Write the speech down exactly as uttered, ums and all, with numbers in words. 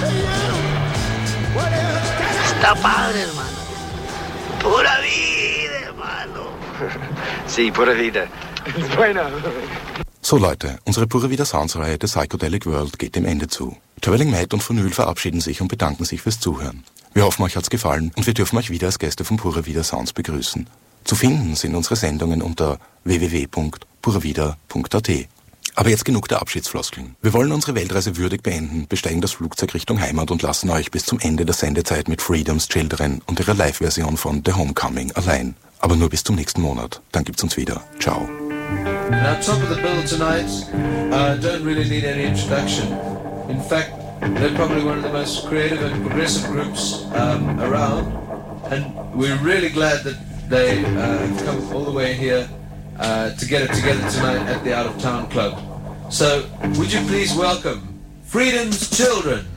Está padre, hermano. Pura vida, hermano. Sí, pura vida. Bueno. So Leute, unsere Pure Vida Sounds-Reihe The Psychedelic World geht dem Ende zu. Traveling Matt und Phonyl verabschieden sich und bedanken sich fürs Zuhören. Wir hoffen, euch hat's gefallen und wir dürfen euch wieder als Gäste von Pure Vida Sounds begrüßen. Zu finden sind unsere Sendungen unter w w w punkt pure vida punkt a t. Aber jetzt genug der Abschiedsfloskeln. Wir wollen unsere Weltreise würdig beenden, besteigen das Flugzeug Richtung Heimat und lassen euch bis zum Ende der Sendezeit mit Freedom's Children und ihrer Live-Version von The Homecoming allein. Aber nur bis zum nächsten Monat. Dann gibt's uns wieder. Ciao. Now, top of the bill tonight, uh, don't really need any introduction. In fact, they're probably one of the most creative and progressive groups um, around, and we're really glad that they uh, have come all the way here uh, to get it together tonight at the Out of Town Club. So, would you please welcome Freedom's Children?